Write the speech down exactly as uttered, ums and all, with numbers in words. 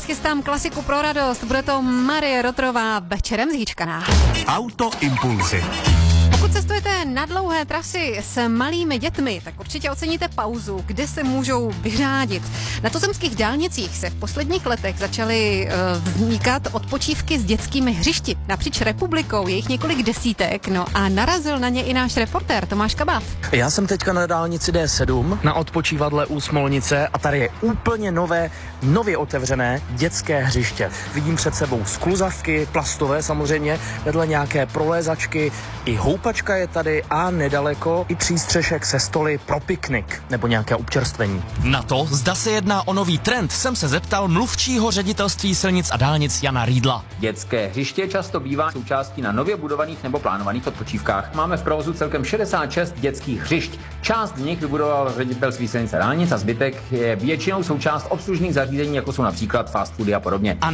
vás chystám klasiku pro radost. Bude to Marie Rotrová večerem zhýčkaná. Autoimpulzy. Pokud cestujete na dlouhé trasy s malými dětmi, tak určitě oceníte pauzu, kde se můžou vyřádit. Na tuzemských dálnicích se v posledních letech začaly uh, vznikat odpočívky s dětskými hřišti. Napříč republikou je jich několik desítek, no a narazil na ně i náš reportér Tomáš Kabát. Já jsem teďka na dálnici D sedm, na odpočívadle u Smolnice a tady je úplně nové, nově otevřené dětské hřiště. Vidím před sebou skluzavky, plastové samozřejmě, vedle nějaké prolézačky, i houpačka je tady a nedaleko i přístřešek se stoly pro piknik nebo nějaké občerstvení. Na to, zda se jedná o nový trend, jsem se zeptal mluvčího ředitelství silnic a dálnic Jana Rýdla. Dětské hřiště často bývá součástí na nově budovaných nebo plánovaných odpočívkách. Máme v provozu celkem šedesát šest dětských hřišť. Část z nich vybudoval ředitelství silnic a dálnic a zbytek je většinou součást obslužných zařízení, jako jsou například fast foody a podobně. A